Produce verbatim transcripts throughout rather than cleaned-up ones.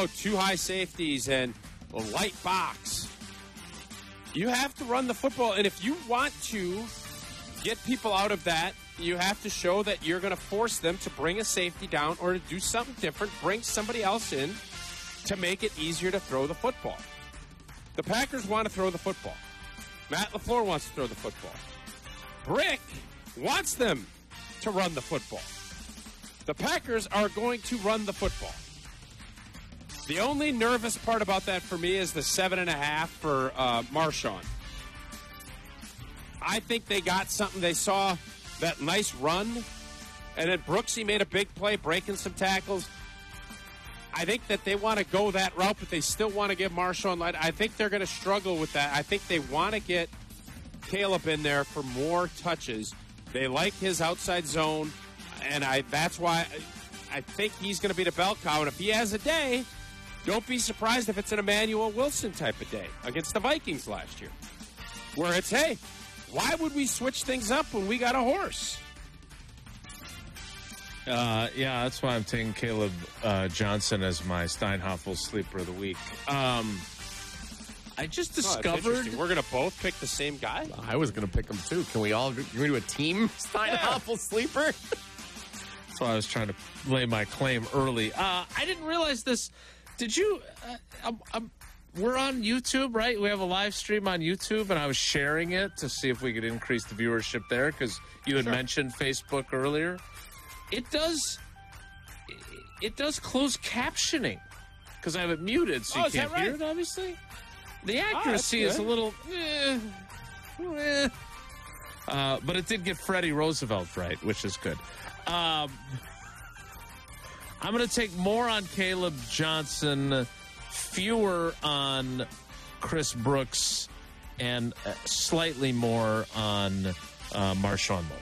know, two high safeties and a light box. You have to run the football, and if you want to get people out of that, you have to show that you're going to force them to bring a safety down or to do something different, bring somebody else in to make it easier to throw the football. The Packers want to throw the football. Matt LaFleur wants to throw the football. Brick wants them to run the football. The Packers are going to run the football. The only nervous part about that for me is the seven and a half for uh, Marshawn. I think they got something. They saw that nice run, and then Brooksy made a big play, breaking some tackles. I think that they want to go that route, but they still want to give Marshawn light. I think they're going to struggle with that. I think they want to get Caleb in there for more touches. They like his outside zone, and I that's why I think he's going to be the bell cow. And if he has a day, don't be surprised if it's an Emmanuel Wilson type of day against the Vikings last year, where it's, hey, why would we switch things up when we got a horse? Uh, yeah, that's why I'm taking Caleb uh, Johnson as my Steinhoffel sleeper of the week. Um, I just discovered oh, we're going to both pick the same guy. I was going to pick him too. Can we all? Can we do a team Steinhoffel yeah. sleeper? That's why I was trying to lay my claim early. Uh, I didn't realize this. Did you? Uh, I'm, I'm, we're on YouTube, right? We have a live stream on YouTube, and I was sharing it to see if we could increase the viewership there because you had sure. mentioned Facebook earlier. It does. It does closed captioning because I have it muted, so oh, you can't right? hear it. Obviously, the accuracy oh, is a little. Eh, eh. Uh, but it did get Freddie Roosevelt right, which is good. Um, I'm going to take more on Caleb Johnson, fewer on Chris Brooks, and uh, slightly more on uh, Marshawn Lloyd.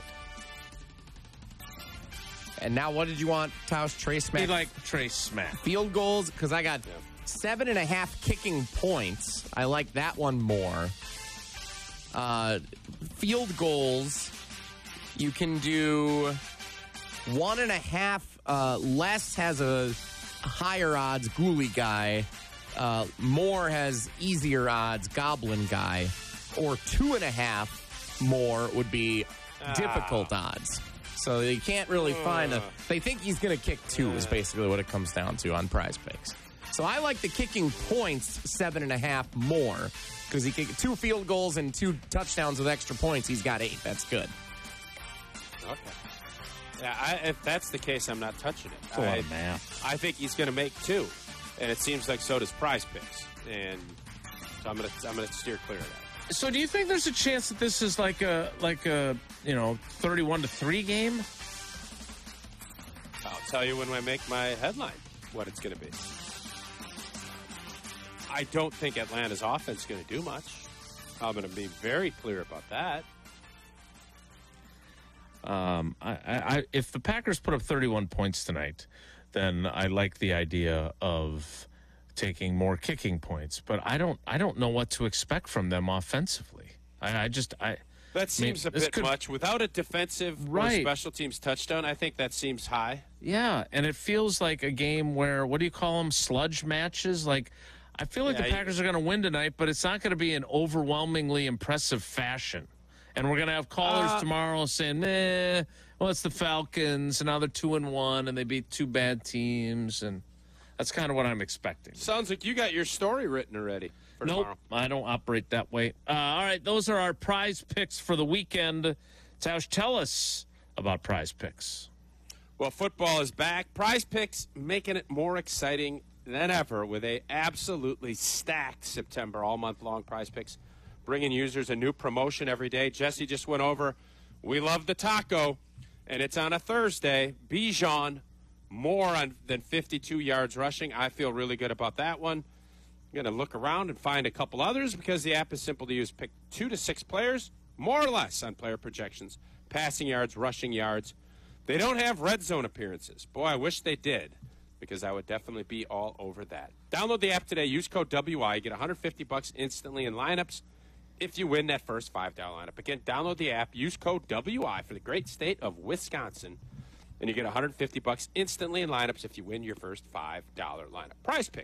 And now what did you want, Tausch? Trace Smack? He like Trace Smack. Field goals, because I got yeah. seven and a half kicking points. I like that one more. Uh, field goals, you can do one and a half. Uh, less has a higher odds, Ghoulie guy. Uh, more has easier odds, Goblin guy. Or two and a half more would be ah. difficult odds. So you can't really uh. find a... They think he's going to kick two uh. is basically what it comes down to on Prize Picks. So I like the kicking points seven and a half more because he kicked two field goals and two touchdowns with extra points. He's got eight. That's good. Okay. Yeah, I, if that's the case, I'm not touching it. That's a lot of math. I think he's going to make two, and it seems like so does Prize Picks, and so I'm going to I'm going to steer clear of that. So, do you think there's a chance that this is like a like a you know thirty-one to three game? I'll tell you when I make my headline what it's going to be. I don't think Atlanta's offense is going to do much. I'm going to be very clear about that. Um, I, I, if the Packers put up thirty-one points tonight, then I like the idea of taking more kicking points. But I don't, I don't know what to expect from them offensively. I, I just, I that seems I mean, a bit could, much without a defensive right. or special teams touchdown. I think that seems high. Yeah, and it feels like a game where what do you call them? Sludge matches, like. I feel like yeah, the Packers you, are going to win tonight, but it's not going to be in overwhelmingly impressive fashion. And we're going to have callers uh, tomorrow saying, "Meh, well, it's the Falcons, and now they're two and one, and they beat two bad teams," and that's kind of what I'm expecting. Sounds like you got your story written already for nope, tomorrow. I don't operate that way. Uh, all right, those are our prize picks for the weekend. Tausch, tell us about prize picks. Well, football is back. Prize picks making it more exciting than ever with a absolutely stacked September all month long. Prize Picks bringing users a new promotion every day. Jesse just went over. We love the taco, and it's on a Thursday. Bijan, more on, than fifty-two yards rushing. I feel really good about that one. I'm going to look around and find a couple others because the app is simple to use. Pick two to six players, more or less, on player projections. Passing yards, rushing yards. They don't have red zone appearances. Boy, I wish they did, because I would definitely be all over that. Download the app today. Use code W I. You get one hundred fifty bucks instantly in lineups if you win that first five dollar lineup. Again, download the app. Use code W I for the great state of Wisconsin, and you get one hundred fifty bucks instantly in lineups if you win your first five dollar lineup. Prize Picks.